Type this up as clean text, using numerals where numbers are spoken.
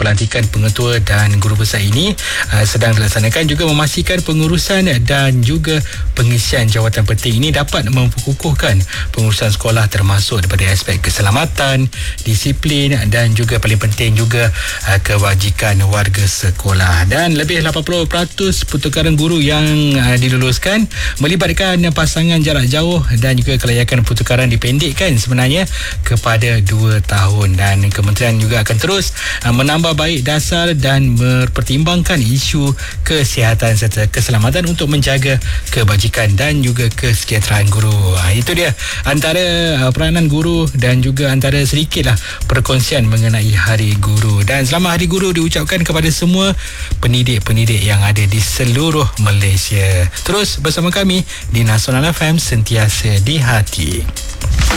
pelantikan pengetua dan guru besar ini sedang dilaksanakan, juga memastikan pengurusan dan juga pengisian jawatan penting ini dapat memperkukuhkan pengurusan sekolah, termasuk daripada aspek keselamatan, disiplin dan juga paling penting juga kewajikan warga sekolah. Dan lebih 80% pertukaran guru yang diluluskan melibatkan pasangan jarak jauh, dan juga kelayakan pertukaran dipendekkan sebenarnya kepada 2 tahun. Dan kementerian juga akan terus menambah baik dasar dan mempertimbangkan isu kesihatan serta keselamatan untuk menjaga kebajikan dan juga kesejahteraan guru. Itu dia antara peranan guru dan juga antara sedikitlah perkongsian mengenai Hari Guru. Dan selamat Hari Guru diucapkan kepada semua pendidik-pendidik yang ada di seluruh Malaysia. Terus bersama kami di Nasional FM, sentiasa di hati.